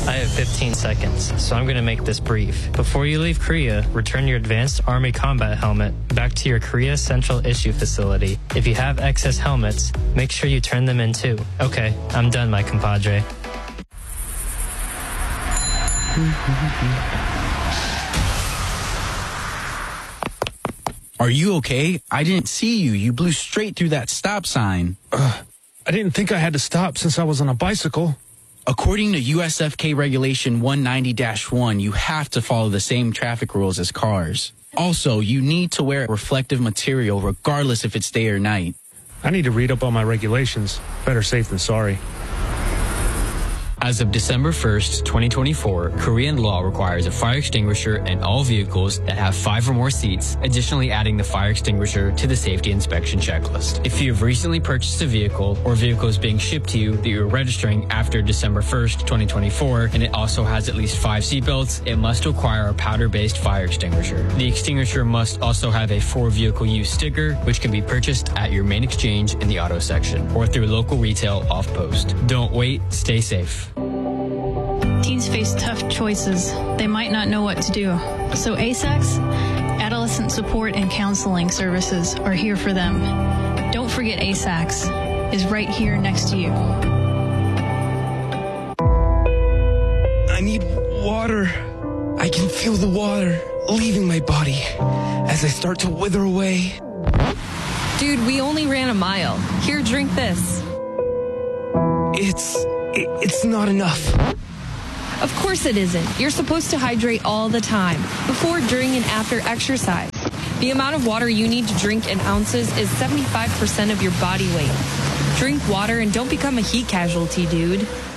I have 15 seconds, so I'm going to make this brief. Before you leave Korea, return your Advanced Army Combat Helmet back to your Korea Central Issue Facility. If you have excess helmets, make sure you turn them in too. Okay, I'm done, my compadre. Are you okay? I didn't see you. You blew straight through that stop sign. I didn't think I had to stop since I was on a bicycle. According to USFK Regulation 190-1, you have to follow the same traffic rules as cars. Also, you need to wear reflective material regardless if it's day or night. I need to read up on my regulations. Better safe than sorry. As of December 1st, 2024, Korean law requires a fire extinguisher in all vehicles that have 5 or more seats, additionally adding the fire extinguisher to the safety inspection checklist. If you have recently purchased a vehicle or vehicle is being shipped to you that you're registering after December 1st, 2024, and it also has at least 5 seatbelts, it must require a powder-based fire extinguisher. The extinguisher must also have a for vehicle use sticker, which can be purchased at your main exchange in the auto section or through local retail off-post. Don't wait, stay safe. Teens face tough choices. They might not know what to do. So ASACS, Adolescent Support and Counseling Services, are here for them. Don't forget ASACS is right here next to you. I need water. I can feel the water leaving my body as I start to wither away. Dude, we only ran a mile. Here, drink this. It's not enough. Of course it isn't. You're supposed to hydrate all the time, before, during, and after exercise. The amount of water you need to drink in ounces is 75% of your body weight. Drink water and don't become a heat casualty, dude.